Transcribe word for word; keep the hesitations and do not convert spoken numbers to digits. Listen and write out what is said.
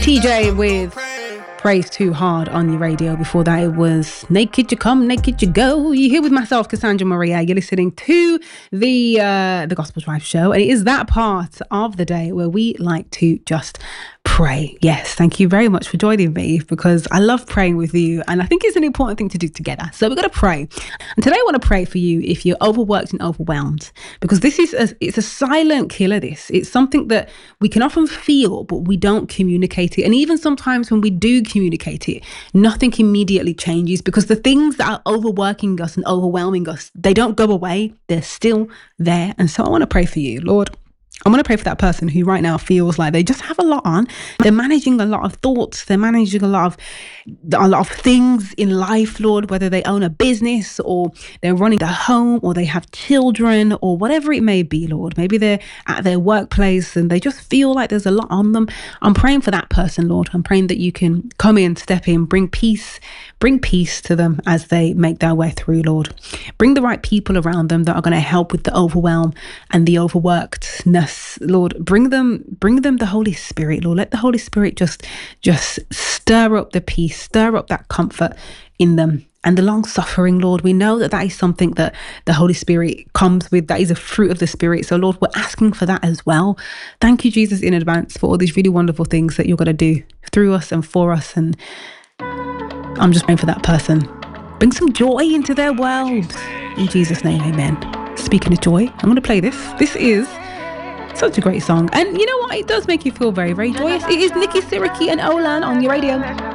T J with Praise Too Hard on your radio. Before that, it was Naked You Come, Naked You Go. You're here with myself, Cassandra Maria. You're listening to the uh, the Gospel Drive show, and it is that part of the day where we like to just pray. Yes, thank you very much for joining me, because I love praying with you, and I think it's an important thing to do together. So we're going to pray, and today I want to pray for you if you're overworked and overwhelmed, because this is a, it's a silent killer. This it's something that we can often feel, but we don't communicate it, and even sometimes when we do communicate it, nothing immediately changes, because the things that are overworking us and overwhelming us, they don't go away. They're still there. And so I want to pray for you, Lord. I'm going to pray for that person who right now feels like they just have a lot on. They're managing a lot of thoughts. They're managing a lot of a lot of things in life, Lord, whether they own a business or they're running a home or they have children or whatever it may be, Lord. Maybe they're at their workplace and they just feel like there's a lot on them. I'm praying for that person, Lord. I'm praying that you can come in, step in, bring peace, bring peace to them as they make their way through, Lord. Bring the right people around them that are going to help with the overwhelm and the overworkedness. Lord, bring them, bring them the Holy Spirit, Lord. Let the Holy Spirit just, just stir up the peace, stir up that comfort in them. And the long suffering, Lord, we know that that is something that the Holy Spirit comes with. That is a fruit of the Spirit. So, Lord, we're asking for that as well. Thank you, Jesus, in advance for all these really wonderful things that you're going to do through us and for us. And I'm just praying for that person. Bring some joy into their world. In Jesus' name, amen. Speaking of joy, I'm going to play this. This is such a great song. And you know what? It does make you feel very, very joyous. It is Nikki Siriki and Olan on your radio.